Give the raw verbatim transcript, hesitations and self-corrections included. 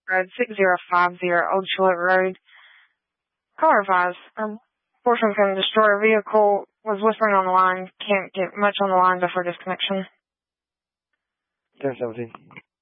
Road, six zero five zero, Old Charlotte Road. Caller advised, our portion can destroy a vehicle, was whispering on the line, can't get much on the line before disconnection. ten seventeen.